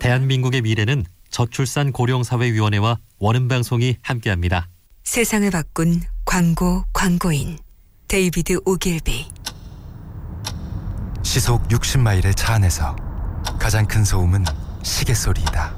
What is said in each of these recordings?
대한민국의 미래는 저출산 고령사회위원회와 원음방송이 함께합니다. 세상을 바꾼 광고인 데이비드 오길비. 시속 60마일의 차 안에서 가장 큰 소음은 시계 소리이다.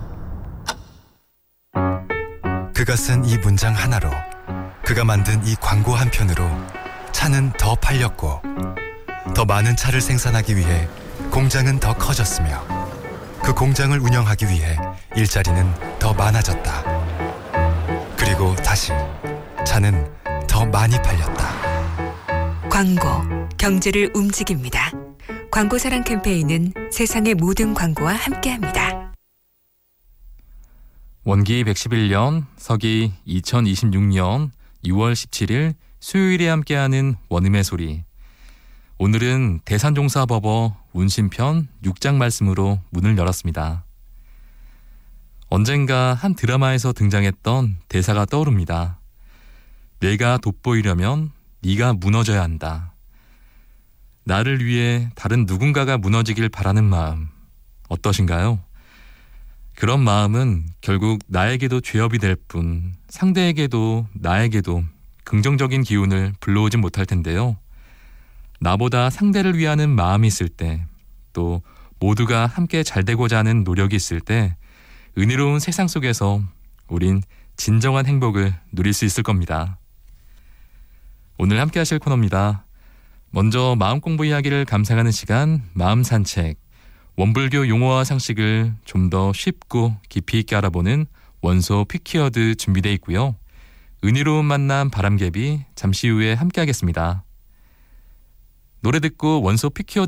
그가 쓴 이 문장 하나로, 그가 만든 이 광고 한 편으로 차는 더 팔렸고, 더 많은 차를 생산하기 위해 공장은 더 커졌으며, 그 공장을 운영하기 위해 일자리는 더 많아졌다. 그리고 다시 차는 더 많이 팔렸다. 광고, 경제를 움직입니다. 광고사랑 캠페인은 세상의 모든 광고와 함께합니다. 원기 111년, 서기 2026년 6월 17일 수요일에 함께하는 원음의 소리. 오늘은 대산종사법어 운신편 6장 말씀으로 문을 열었습니다. 언젠가 한 드라마에서 등장했던 대사가 떠오릅니다. 내가 돋보이려면 네가 무너져야 한다. 나를 위해 다른 누군가가 무너지길 바라는 마음, 어떠신가요? 그런 마음은 결국 나에게도 죄업이 될 뿐 상대에게도 나에게도 긍정적인 기운을 불러오진 못할 텐데요. 나보다 상대를 위하는 마음이 있을 때, 또 모두가 함께 잘 되고자 하는 노력이 있을 때 은혜로운 세상 속에서 우린 진정한 행복을 누릴 수 있을 겁니다. 오늘 함께 하실 코너입니다. 먼저 마음 공부 이야기를 감상하는 시간, 마음 산책. 원불교 용어와 상식을 좀 더 쉽고 깊이 있게 알아보는 원소 퀴키워드 준비되어 있고요. 은혜로운 만남 바람개비 잠시 후에 함께 하겠습니다. 노래 듣고 원소 퀴키워드